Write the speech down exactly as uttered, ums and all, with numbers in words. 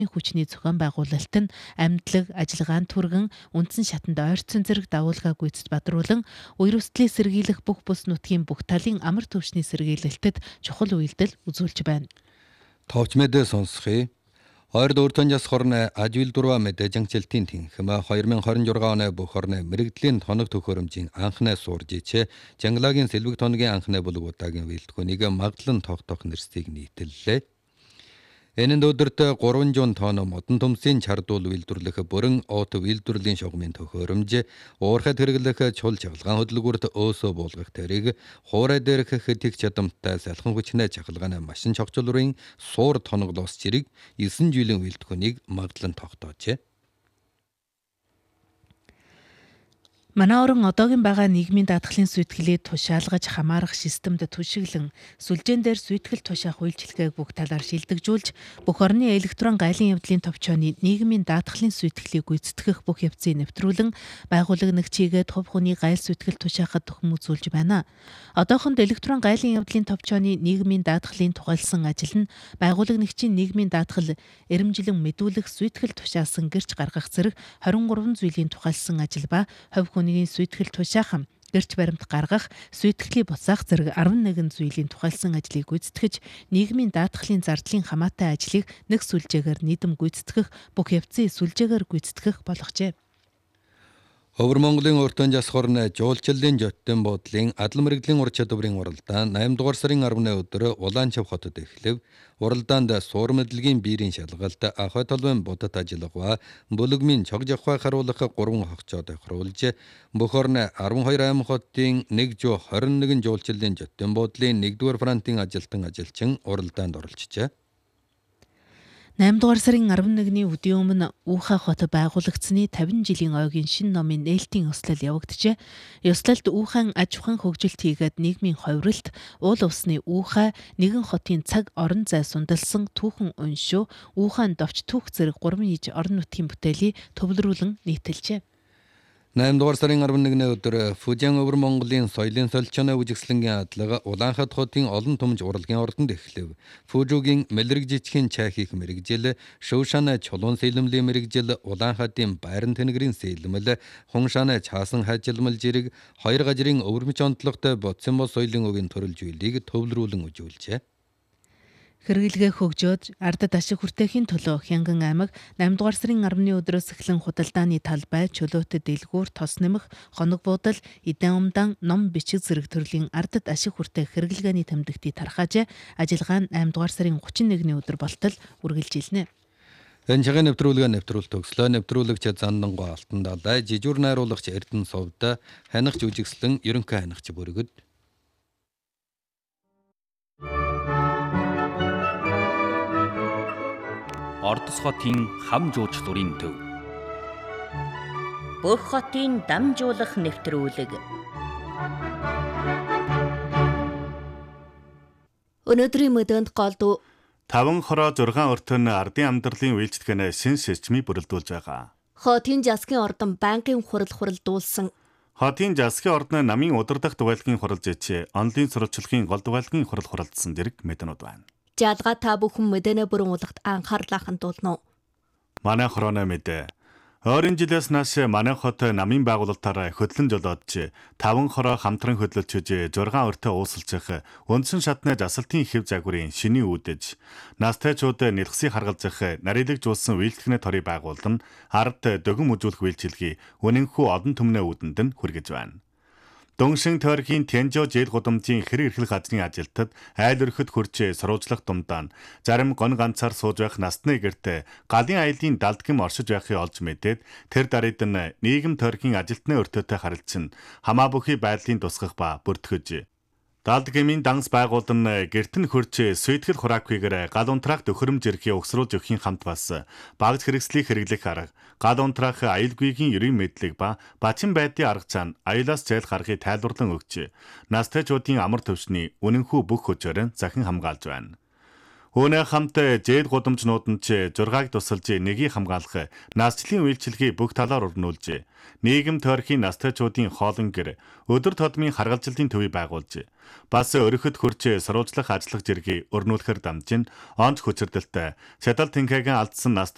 хүчний зохион байгуулалт нь амьдлаг, ажиллагаан түргэн, үндсэн шатанд ойрцсон зэрэг дагуулгаа гүйцэд бадруулан, үер өсдлийг сэргийлэх бүх бүс нутгийн бүх талын амар түвшний сэргийлэлтэд чухал үйлдэл үзүүлж байна. Товч мэдээ сонсхий. Ойрд өртөн жас хорны ажил дурва мэдээ жангчилтийн тэнхэм хоёр мың хорин журга оны бүх орны мэрэгдлийн тоног төхөөрөмжийн анхны суурж ичээ Жангалагийн сэлбэг тоногийн анхны бүлэг удаагийн вэлтгүүнийг магадлан тогтоох нэрсийг нийтэллээ. Энэнд өдөртөө гурван жүз тонн модон төмсийн чардуул үйлдвэрлэх бүрэн оот үйлдвэрлэлийн шугамын төхөөрөмж, уурхайд хэрэглэх чул чавлгаан хөдөлгүүрт өөсөө буулгах тэрэг, хуурай дээрх тэг чадамттай салхан хүчнээ чахалгааны машин чогцолрын суур тоноглоос чирэг есөн жилийн үйлдвэрлэхийг магадлан тогтоожээ. Манай орон одоогийн байгаа нийгмийн даатгалын сүйтгэлийг тушаалгаж хамаарах системд түшиглэн сүлжээн дээр сүйтгэл тушаах үйлчилгээг бүх талаар шилдэгжүүлж бүх орны электрон гайлын явдлын товчооны нийгмийн даатгалын сүйтгэлийг гүйцэтгэх бүх явцыг нэвтрүүлэн байгууллагчийгээд хувь хүний гайл сүйтгэл тушаахад төхөм үзүүлж байна. Одоохонд электрон гайлын явдлын товчооны нийгмийн даатгалын тухайлсан ажил нь байгууллагчийн нийгмийн даатгал эрэмжлэн мэдүүлэх сүйтгэл тушаасан гэрч гаргах зэрэг хорин гурван зүйлийн тухайлсан ажил ба хувь хүнийн сүйтгэл тушаах, гэрч баримт гаргах, сүйтгэлийн буцаах зэрэг арван нэгэн зүйлийн тухайлсан ажлыг гүйцэтгэж, нийгмийн даатгалын зардлын хамаатай ажлыг нэг сүлжээгээр нийдэм гүйцэтгэх, бүх явцыг сүлжээгээр гүйцэтгэх болгожээ. Өвөр Монголын өртөн жас хорны жуулчлалын жөттөн буудлын адал мэрэгдлийн ур чадварын уралдаан найман дугаар сарын арваны өдөр Улаанчав хотод эхлэв. Уралдаанд суур мэдлэгийн биерийн шалгалт, ахуй толгойн будад ажиллагаа, бүлэгмийн чог жавхай харуулах гурван хогчоод хөрвүүлж, бүх орны арван хоёр аймаг хотын нэг жүз хорин нэгэн жуулчлалын жөттөн буудлын нэгдүгээр фронтын ажилтан ажилчин уралдаанд оролцжээ. найман дугаар сарын арван нэгний өдийн өмнө Уухай хот байгуулагдсны тавин жилийн ойгийн шинэ номын нээлтийн ёслол явагджээ. Ёслолд Уухайн аж ахуйн хөгжилт хийгээд нийгмийн ховролт, уул усны Уухай, нэгэн хотын цаг орон зай сундалсан түүхэн уншуу, Уухайн довч түүх зэрэг гурван иж орон нутгийн бүтээлийг төвлөрүүлэн нийтэлжээ. найман дугаар сарын арван нэгний өдөр Фужин өвөр Монголын соёлын солилцооны үжигслэнгийн адлага Улаанхад хотын олон түмж урлагийн ордонд эхлэв. Фужугийн мэлэрэг жижигхэн чай хийх мэрэгжил, Шөвшаны чулуун сэлэмлийн мэрэгжил, Улаанхадын байран тэнгэрийн сэлэмэл, Хуншаны чаасан хайжилмал жирэг, хоёр газрын өвөрмөч онцлогтой бодсон бос соёлын өвийн төрөл зүйлийг төвлөрүүлэн үзүүлжээ. Хэрэглэгээ хөгжөөд ардад ашиг хүртээхийн төлөө Хянган аймаг найман дугаар сарын арваны өдрөөс эхлэн худалдааны талбай, чөлөөт дэлгүүр, тос нэмэх, хоног буудал, эдэн умдан, ном бичиг зэрэг төрлийн ардад ашиг хүртээх хэрэглгээний тэмдэгтийг тархааж, ажиллагаа нь найман дугаар сарын гучин нэгний өдөр болтол үргэлжилнэ. Энэ чигээр нэвтрүүлгээ нэвтрүүлэлт төгслөө. Нэвтрүүлэгч Зандангой Алтан далай, жижүүр найруулагч Эрдэнэ Совд, ханигч үжигслэн ерөнхий ханигч бүргэд. Ордос хотын хам жуучлалын төв. Бүх хотын дамжуулах нэвтрүүлэг. Өнөөдрийн мэдээнд голдуу таван хороо зургаан өртөн ардын амьдралын үйлчлэгээнэ шин ширчмийг бүрэлдүүлж байгаа. Хотын засгийн ордон банкын хурал хуралдуулсан. Хотын засгийн ордны намын удирдах дугайлгын хуралж ичээ онлын сурвалжлагын гол дугайлгын хурал хуралдсан зэрэг мэдэнүүд байна. Жаалга та бүхэн мэдэнэ бүрэн улгад анхаарлаа хандуулна. Манай хорооны мэдээ. Ойрын жилээс нааш манай хот намын байгуулалтаараа хөдлөн жолоодж таван хороо хамтран хөдлөж чиж зургаан өртөө уусалжих үндсэн шатны засалтын хэв загварын шиний үүдэж настайчууд нэлхсийг харгалзах нарийлагжуулсан үйлчлэгний торыг байгуулан ард дөгөн үзүүлэх үйлчилгээ үнэнхүү одон түмнээ үүдэнд нь хүргэж байна. Дөнгөшин тойргийн Тянжо жээл гудамжийн хэрэг эрхлэх газрын ажилтад айл өрхөд хурж сурвалжлах думдаан зарим гон ганцаар сууж байх насны гэртээ галын аялын далдгим оршиж байхыг олж мэдээд тэр даруйд нь нийгэм тойргийн ажилтны өртөөтэй харилцсан хамаа бүхий байдлын тусгах ба бүртгэж далдгимийн данс байгуулан гэрт нь хурж сүйтгэл хураакүйгээр гал унтраах төхөөрөмж эрхийг угсруулж өгхийн хамт бас багц хэрэгслийг хэрэглэх арга гал унтраах аюулгүйгийн ерийн мэдлэг ба бачин байдлын арга цаана аюулаас зайлах аргыг тайлбарлан өгч настайчуудын амар төвшний үнэнхүү бүх хөчөөрөнд захин хамгаалж байна. Үүнээ хамт жээл гудамжнууд нь ч зургааг тусалж нэгийг хамгаалах насчлалын үйлчилгээ бүх талаар өрнүүлж нийгэм тойрхийн настайчуудын хоолон гэр өдөр тодмын харгалзалтын төвийг байгуулж бас өрөхөд хурж сурвалжлах ажиллах зэргийг өрнүүлэхээр дамжин онц хүчирдэлтэй Сядал Тэнхээгийн алдсан настай